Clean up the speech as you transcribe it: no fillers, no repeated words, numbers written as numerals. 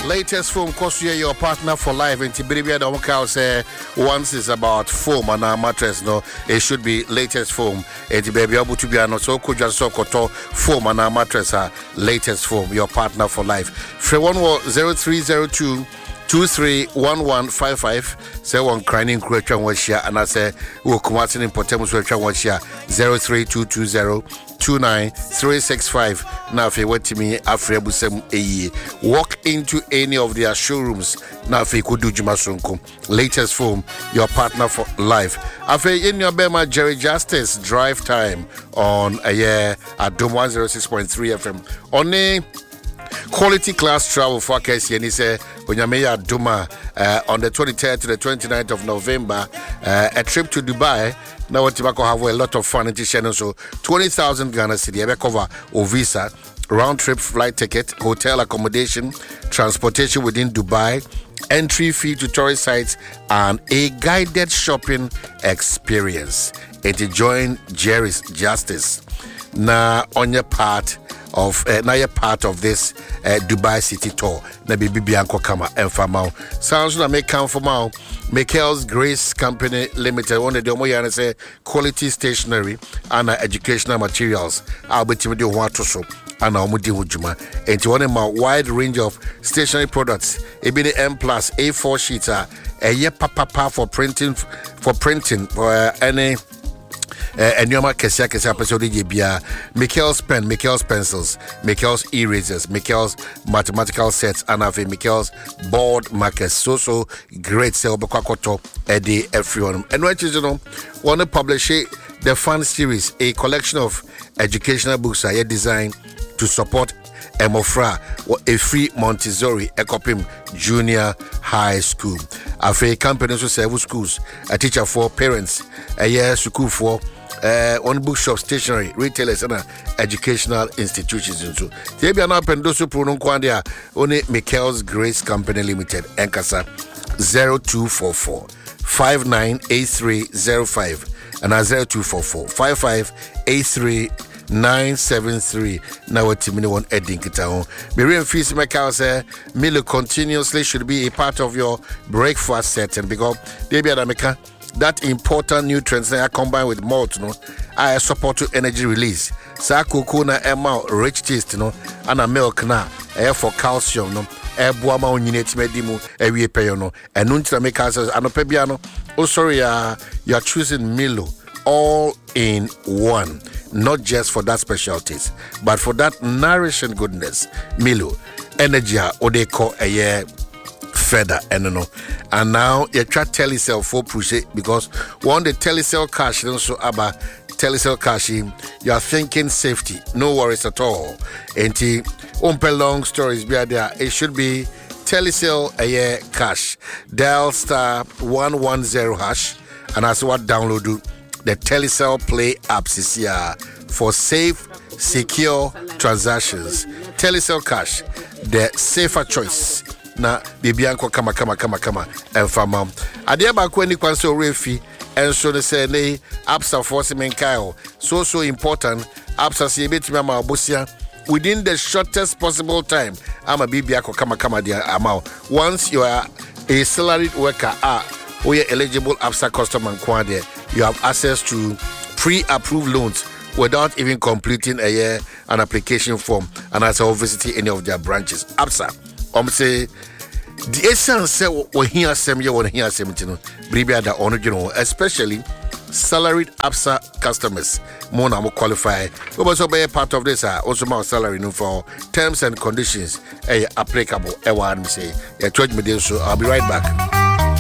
Latest foam cost you your partner for life. And Tiberian Omaka say once is about foam and our mattress, no, it should be latest foam. And baby able to be an so could just so koto foam and our mattress latest foam, your partner for life. For 0302 231155 say one crying creature was share and I say we'll come out in Potemus was share 03220 29365. Now if you want to me Afriabusem a walk into any of their showrooms now if you could do Jumasunkum latest foam, your partner for life. After in your Bema Jerry Justice drive time on a year at Dome 106.3 FM on a quality class travel forecast. And he said when you may Duma on the 23rd to the 29th of November, a trip to Dubai. Now what Tobacco have a lot of fun in Channel, so 20,000 Ghana City cover or visa, round trip flight ticket, hotel accommodation, transportation within Dubai, entry fee to tourist sites, and a guided shopping experience. And to join Jerry's Justice. Now on your part of this Dubai City tour. Na bibi bianco kama enfamao. Sounds na make come from now. Michael's Grace Company Limited. One of the omo say quality stationery and educational materials. I'll be timid want to so. And I'm with Juma. And to one of my wide range of stationery products. It be the M plus A4 sheets a year papa for printing for any. And Yoma Kesia episode Bia, Michael's pen, Michael's pencils, Michael's erasers, Michael's mathematical sets, and have Michael's board markers. So great sale Bakwakoto Eddie everyone. And what you know, want to publish the fun series, a collection of educational books are designed to support Emofra, a free Montessori Ecopim Junior High School. A company to serve schools, a teacher for parents, a year school for on bookshop, stationery, retailers, and educational institutions. So, they be an open dosu pronon kwandia only Michael's Grace Company Limited, Enkasa 0244 598305 and 0244 5583973. Now what Timini one Edding Kitao. Miriam Fees Macau say Milo continuously should be a part of your breakfast setting because they be an America. That important nutrients that are combined with malt, no, I support to energy release. Sa cocoa na emma rich taste, no, and a milk na air for calcium, no, air boama unit medimu, every payono, and nunta make us anopebiano. Oh, sorry, you're choosing Milo all in one, not just for that special taste, but for that nourishing goodness. Milo, energy, or they call a year. Feather and no, and now you try telecell for push it because one the telecell cash so about telecell cash you are thinking safety, no worries at all. And long stories be there. It should be telecell a year cash. Dial star 110 hash and as what download the telecell play apps is here for safe, secure transactions. Telecell cash, the safer choice. Na bibianko kama and fama adia ba ko ni kwanso refi enso ne say ne absa force men kai so important absa se betimi ma obosia within the shortest possible time ama bibiako kama dia amount. Once you are a salaried worker or you eligible absa customer kwade, you have access to pre-approved loans without even completing an application form and as well visiting any of their branches. Absa say the essence say we hear some you want to hear something bribia da ono especially salaried ABSA customers more na qualify we also be a part of this also my salary no for terms and conditions applicable one say yeah charge me so I'll be right back.